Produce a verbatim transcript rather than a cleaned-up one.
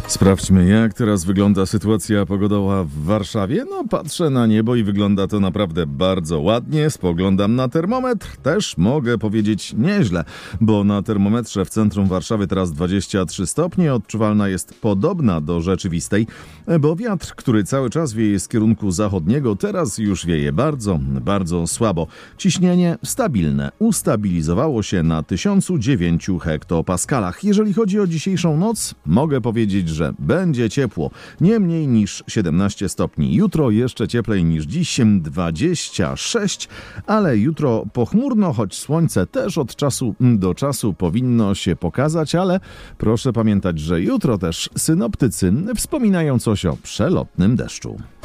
Sprawdźmy, jak teraz wygląda sytuacja pogodowa w Warszawie. No, patrzę na niebo i wygląda to naprawdę bardzo ładnie. Spoglądam na termometr, też mogę powiedzieć nieźle, bo na termometrze w centrum Warszawy teraz dwadzieścia trzy stopnie. Odczuwalna jest podobna do rzeczywistej, bo wiatr, który cały czas wieje z kierunku zachodniego, teraz już wieje bardzo, bardzo słabo. Ciśnienie stabilne. Ustabilizowało się na tysiąc dziewięć hektopaskalach. Jeżeli chodzi o dzisiejszą noc, mogę powiedzieć, że będzie ciepło. Nie mniej niż siedemnaście stopni. Jutro jeszcze cieplej niż dziś, dwadzieścia sześć, ale jutro pochmurno, choć słońce też od czasu do czasu powinno się pokazać, ale proszę pamiętać, że jutro też synoptycy wspominają coś o przelotnym deszczu.